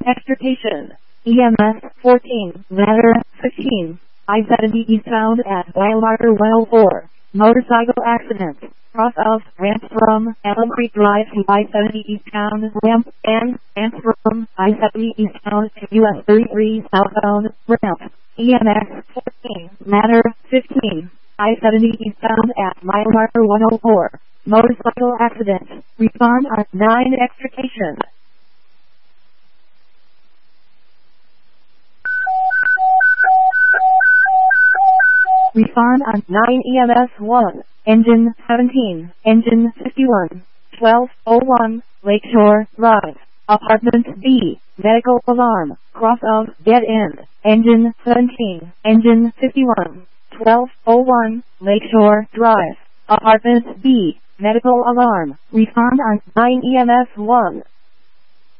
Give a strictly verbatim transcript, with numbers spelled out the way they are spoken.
extrication. E M S fourteen, ladder fifteen. I seventy eastbound at mile marker one oh four. Motorcycle accident. Cross of ramp from Elm Creek Drive to I seventy eastbound ramp and ramp from I seventy eastbound to U S thirty-three southbound ramp. E M S fourteen, ladder fifteen. I seventy eastbound at mile marker one oh four. Motorcycle accident. Respond on nine extrication. Respond on nine E M S one. Engine seventeen. Engine fifty-one. twelve oh one. Lakeshore Drive. Apartment B. Medical alarm. Cross of dead end. Engine seventeen. Engine fifty-one. twelve oh one. Lakeshore Drive. Apartment B. Medical alarm. Respond on nine E M S one.